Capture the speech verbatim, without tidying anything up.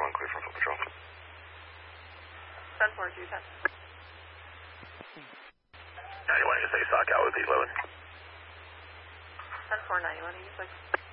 one, clear from foot patrol. ten four two ten. ninety-one, you say sock out with the load. ten four ninety-one, eighty-six.